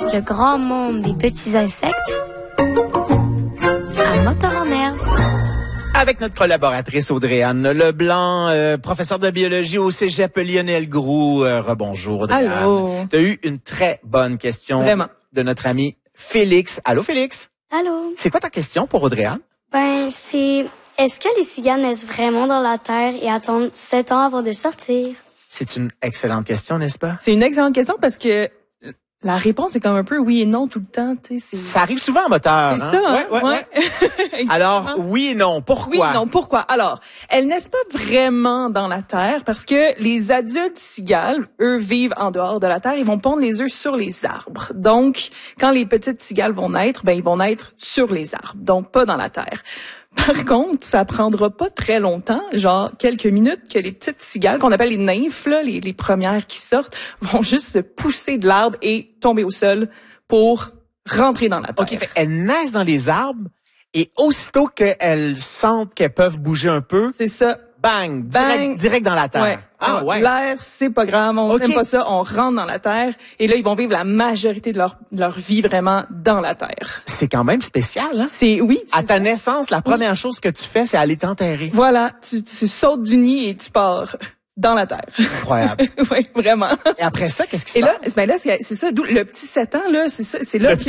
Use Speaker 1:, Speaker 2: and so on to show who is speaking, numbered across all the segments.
Speaker 1: Le grand monde des petits insectes. Un moteur en herbe.
Speaker 2: Avec notre collaboratrice Audrey-Anne Leblanc, professeure de biologie au Cégep Lionel Groulx. Rebonjour Audrey-Anne.
Speaker 3: Allô.
Speaker 2: Tu as eu une très bonne question de notre ami Félix. Allô Félix?
Speaker 1: Allô?
Speaker 2: C'est quoi ta question pour Audrey-Anne?
Speaker 1: Est-ce que les cigales naissent vraiment dans la terre et attendent 7 ans avant de sortir?
Speaker 2: C'est une excellente question, n'est-ce pas?
Speaker 3: C'est une excellente question parce que la réponse est comme un peu oui et non tout le temps.
Speaker 2: Ça arrive souvent en moteur.
Speaker 3: C'est ça, hein?
Speaker 2: Ouais. Alors, oui et non. Pourquoi?
Speaker 3: Oui et non. Pourquoi? Alors, elles naissent pas vraiment dans la terre parce que les adultes cigales, eux, vivent en dehors de la terre. Ils vont pondre les œufs sur les arbres. Donc, quand les petites cigales vont naître, ils vont naître sur les arbres. Donc, pas dans la terre. Par contre, ça prendra pas très longtemps, genre quelques minutes, que les petites cigales, qu'on appelle les nymphes, là, les premières qui sortent, vont juste se pousser de l'arbre et tomber au sol pour rentrer dans la terre.
Speaker 2: OK, elles naissent dans les arbres et aussitôt qu'elles sentent qu'elles peuvent bouger un peu,
Speaker 3: c'est ça.
Speaker 2: Bang! Direct dans la terre.
Speaker 3: Ouais.
Speaker 2: Ah ouais.
Speaker 3: L'air, c'est pas grave, on n'aime pas ça, on rentre dans la terre et là, ils vont vivre la majorité de leur vie vraiment dans la terre.
Speaker 2: C'est quand même spécial, hein?
Speaker 3: Oui.
Speaker 2: À ta naissance, la première chose que tu fais, c'est aller t'enterrer.
Speaker 3: Voilà, tu sautes du nid et tu pars dans la terre.
Speaker 2: Incroyable.
Speaker 3: Oui, vraiment.
Speaker 2: Et après ça, qu'est-ce qui se passe?
Speaker 3: Et là, c'est ça, d'où le petit 7 ans, là, c'est là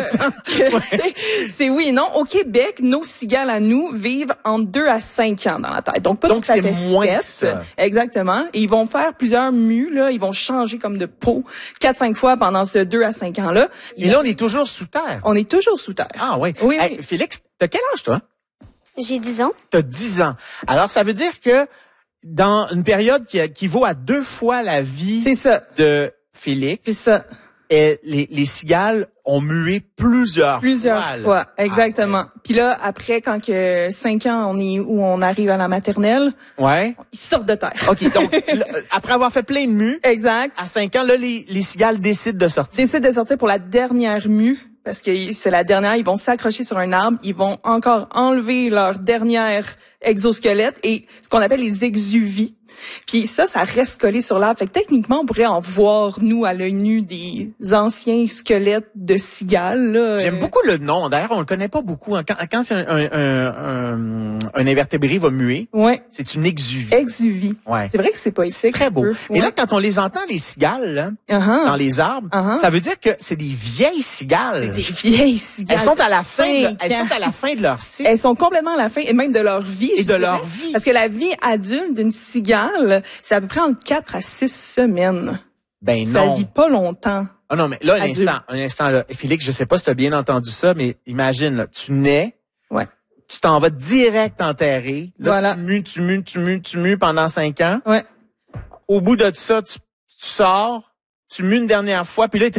Speaker 3: c'est oui et non. Au Québec, nos cigales à nous vivent entre 2 à 5 ans dans la terre. Donc, pas tout à fait 7.
Speaker 2: Moins que ça.
Speaker 3: Exactement. Et ils vont faire plusieurs mues, là. Ils vont changer comme de peau 4-5 fois pendant ce 2 à 5 ans-là.
Speaker 2: Et là, on est toujours sous terre.
Speaker 3: On est toujours sous terre.
Speaker 2: Ah oui.
Speaker 3: Oui.
Speaker 2: Félix, t'as quel âge, toi?
Speaker 1: J'ai 10 ans.
Speaker 2: T'as 10 ans. Alors, ça veut dire que dans une période qui vaut à 2 fois la vie de Félix.
Speaker 3: C'est ça.
Speaker 2: Et les cigales ont mué plusieurs
Speaker 3: fois. Exactement. Puis là, après, quand que 5 ans, on arrive à la maternelle, ils sortent de terre.
Speaker 2: OK, donc, après avoir fait plein de mues,
Speaker 3: exact.
Speaker 2: À 5 ans, là, les cigales décident de sortir.
Speaker 3: Décident de sortir pour la dernière mue, parce que c'est la dernière, ils vont s'accrocher sur un arbre, ils vont encore enlever leur dernière exosquelette et ce qu'on appelle les exuvies. Puis ça reste collé sur l'arbre. Fait que techniquement, on pourrait en voir, nous, à l'œil nu, des anciens squelettes de cigales. Là.
Speaker 2: J'aime beaucoup le nom. D'ailleurs, on le connaît pas beaucoup. Quand un invertébré va muer, c'est une exuvie.
Speaker 3: Exuvie.
Speaker 2: Ouais.
Speaker 3: C'est vrai que c'est poétique.
Speaker 2: Très beau. Et là, quand on les entend, les cigales, là, dans les arbres, ça veut dire que c'est des vieilles cigales.
Speaker 3: C'est des vieilles cigales.
Speaker 2: Elles sont à la fin de leur cycle.
Speaker 3: Elles sont complètement à la fin, et même de leur vie.
Speaker 2: Et de leur vie.
Speaker 3: Parce que la vie adulte d'une cigale, c'est à peu près entre 4 à 6 semaines.
Speaker 2: Ben non.
Speaker 3: Ça vit pas longtemps.
Speaker 2: Ah non, mais là, un instant, là. Félix, je sais pas si tu as bien entendu ça, mais imagine, là, tu nais.
Speaker 3: Ouais.
Speaker 2: Tu t'en vas direct enterrer. Là, tu mues pendant 5 ans.
Speaker 3: Ouais.
Speaker 2: Au bout de ça, tu sors, tu mues une dernière fois, puis là,